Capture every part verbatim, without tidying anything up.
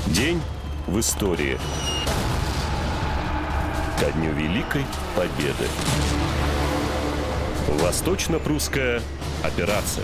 День в истории. Ко дню Великой Победы. Восточно-прусская операция.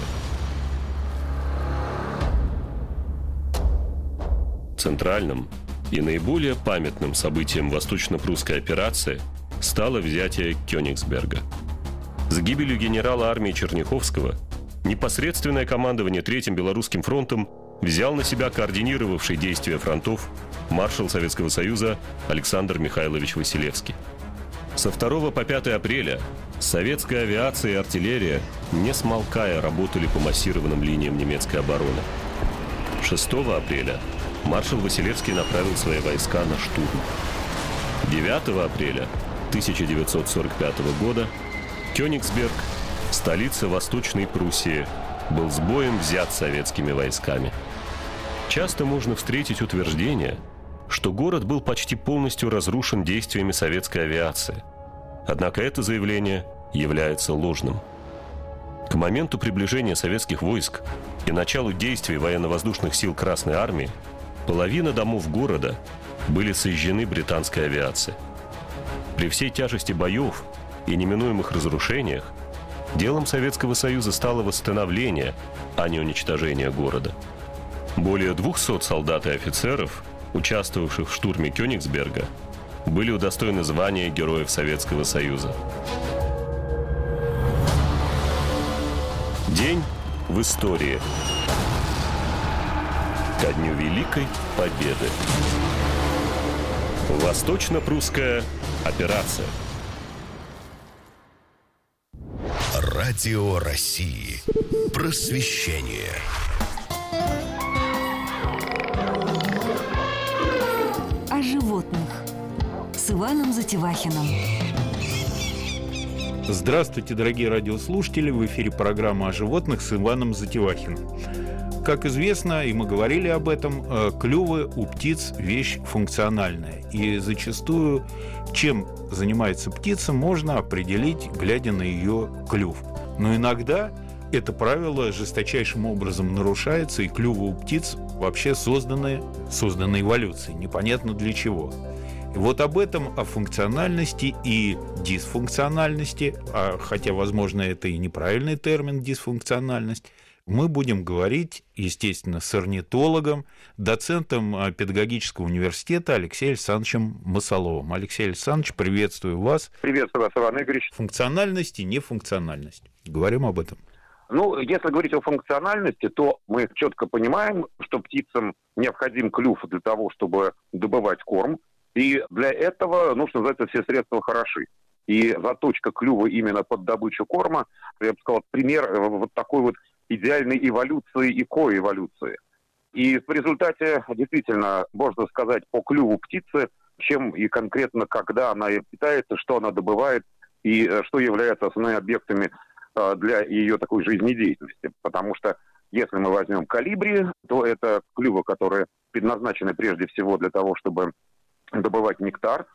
Центральным и наиболее памятным событием восточно-прусской операции стало взятие Кёнигсберга. С гибелью генерала армии Черняховского непосредственное командование Третьим Белорусским фронтом взял на себя координировавший действия фронтов маршал Советского Союза Александр Михайлович Василевский. Со второго по пятое апреля советская авиация и артиллерия, не смолкая, работали по массированным линиям немецкой обороны. шестого апреля маршал Василевский направил свои войска на штурм. девятого апреля тысяча девятьсот сорок пятого года Кёнигсберг, столица Восточной Пруссии, был с боем взят советскими войсками. Часто можно встретить утверждение, что город был почти полностью разрушен действиями советской авиации. Однако это заявление является ложным. К моменту приближения советских войск и началу действий военно-воздушных сил Красной Армии половина домов города были сожжены британской авиацией. При всей тяжести боев и неминуемых разрушениях делом Советского Союза стало восстановление, а не уничтожение города. Более двухсот солдат и офицеров, участвовавших в штурме Кёнигсберга, были удостоены звания Героев Советского Союза. День в истории. Ко дню Великой Победы. Восточно-прусская операция. Радио России. Просвещение. О животных с Иваном Затевахиным. Здравствуйте, дорогие радиослушатели! В эфире программа о животных с Иваном Затевахиным. Как известно, и мы говорили об этом, клювы у птиц – вещь функциональная. И зачастую, чем занимается птица, можно определить, глядя на ее клюв. Но иногда это правило жесточайшим образом нарушается, и клювы у птиц вообще созданы, созданы эволюцией, непонятно для чего. И вот об этом, о функциональности и дисфункциональности, а, хотя, возможно, это и неправильный термин «дисфункциональность», мы будем говорить, естественно, с орнитологом, доцентом педагогического университета Алексеем Александровичем Масаловым. Алексей Александрович, приветствую вас. Приветствую вас, Иван Игоревич. Функциональность и нефункциональность. Говорим об этом. Ну, если говорить о функциональности, то мы четко понимаем, что птицам необходим клюв для того, чтобы добывать корм, и для этого, ну, что называется, все средства хороши. И заточка клюва именно под добычу корма, я бы сказал, пример вот такой вот идеальной эволюции и коэволюции. И в результате, действительно, можно сказать по клюву птицы, чем и конкретно когда она питается, что она добывает и что является основными объектами для ее такой жизнедеятельности. Потому что если мы возьмем колибри, то это клювы, которые предназначены прежде всего для того, чтобы добывать нектар.